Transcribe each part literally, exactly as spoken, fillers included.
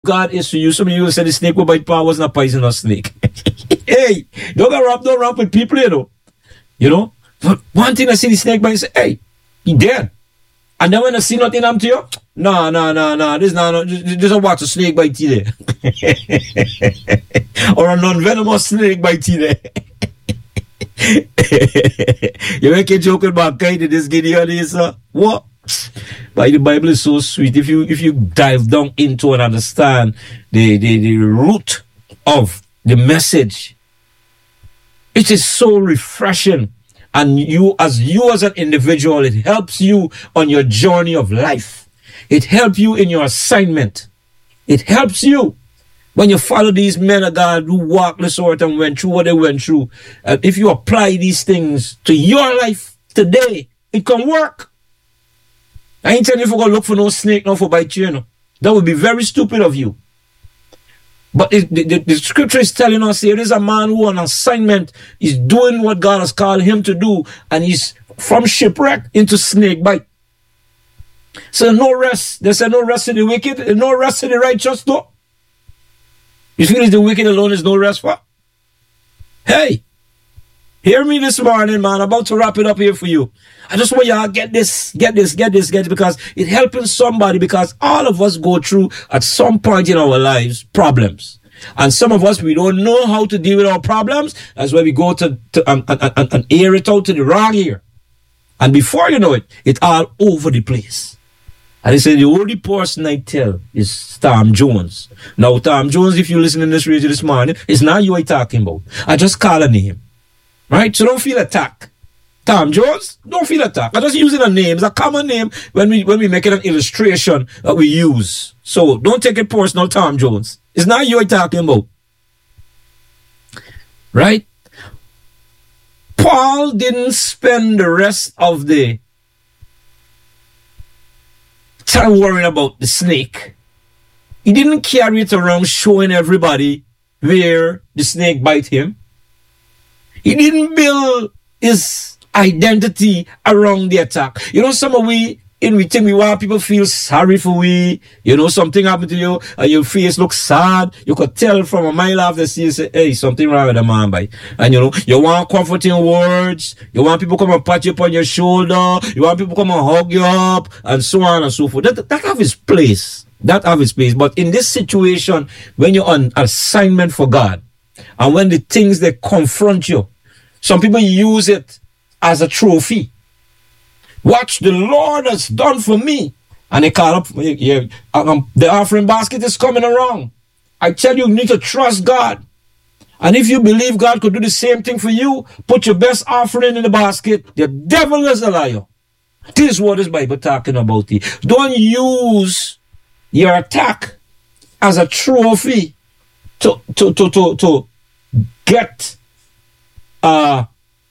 God is to you. Some of you will say the snake will bite power was not poisonous snake. Hey, don't go rap, don't rap with people, you know. You know? But one thing I see the snake bite and say, hey, he dead. And then when I see nothing happen to you, no, no, no, no, this is not, no, just, just watch a snake bite you there. Or a non-venomous snake bite you there. You make a joke about kind of this Gideon is, uh, what? But the Bible is so sweet. If you if you dive down into and understand the, the, the root of the message, it is so refreshing. And you as you as an individual, it helps you on your journey of life. It helps you in your assignment. It helps you when you follow these men of God who walked this earth and went through what they went through. Uh, if you apply these things to your life today, it can work. I ain't telling you if you're going to look for no snake, no for bite you, you know. That would be very stupid of you. But it, the, the, the scripture is telling us here, there's a man who on assignment is doing what God has called him to do, and he's from shipwreck into snake bite. So no rest. They say no rest to the wicked, no rest to the righteous though. You feel it's the wicked alone is no rest for? Hey, hear me this morning, man. I'm about to wrap it up here for you. I just want y'all get this, get this, get this, get it, because it's helping somebody, because all of us go through at some point in our lives problems. And some of us, we don't know how to deal with our problems. That's why we go to, to and, and, and, and air it out to the wrong ear. And before you know it, it's all over the place. And they say the only person I tell is Tom Jones. Now, Tom Jones, if you listen to this radio this morning, it's not you I talking about. I just call a name. Right? So don't feel attacked. Tom Jones, don't feel attacked. I'm just using a name. It's a common name when we when we make it an illustration that we use. So don't take it personal, Tom Jones. It's not you I'm talking about. Right? Paul didn't spend the rest of the time worrying about the snake. He didn't carry it around showing everybody where the snake bite him. He didn't build his identity around the attack. You know, some of we, in we think we want people feel sorry for we. You know, something happened to you, and your face looks sad. You could tell from a mile off the sea, you say, hey, something wrong with the man, boy. And you know, you want comforting words. You want people come and pat you upon your shoulder. You want people come and hug you up, and so on and so forth. That, that have its place. That have its place. But in this situation, when you're on assignment for God, and when the things that confront you, some people use it as a trophy. Watch, the Lord has done for me. And they call up, yeah, um, the offering basket is coming around. I tell you, you need to trust God. And if you believe God could do the same thing for you, put your best offering in the basket. The devil is a liar. This is what this Bible talking about here. Don't use your attack as a trophy to, to, to, to, to get uh,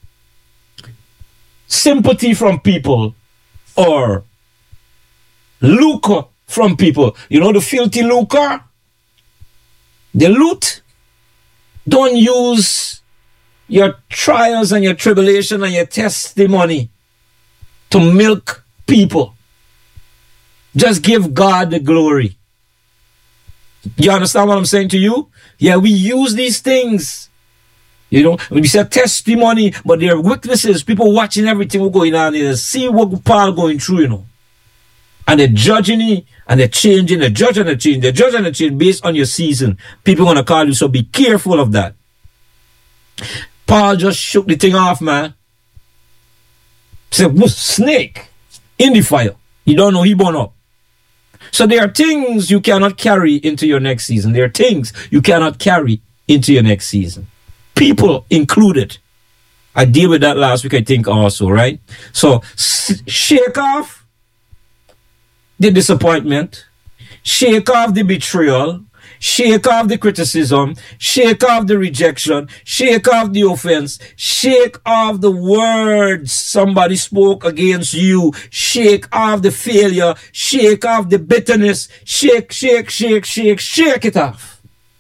sympathy from people or lucre from people. You know the filthy lucre? The loot. Don't use your trials and your tribulation and your testimony to milk people. Just give God the glory. You understand what I'm saying to you? Yeah, we use these things. You know, we say testimony, but there are witnesses, people watching everything we're going on here, see what Paul going through, you know. And they're judging it, and they're changing, they're judging the change, they're judging the change based on your season. People are going to call you, so be careful of that. Paul just shook the thing off, man. Said, what snake in the fire? You don't know he born up. So there are things you cannot carry into your next season. There are things you cannot carry into your next season. People included. I deal with that last week, I think, also, right? So, s- shake off the disappointment, shake off the betrayal, shake off the criticism, shake off the rejection, shake off the offense, shake off the words somebody spoke against you, shake off the failure, shake off the bitterness, shake, shake, shake, shake, shake it off.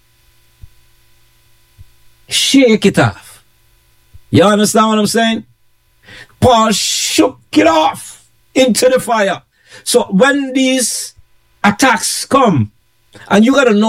Shake it off. You understand what I'm saying? Paul shook it off into the fire. So when these attacks come, And you got to know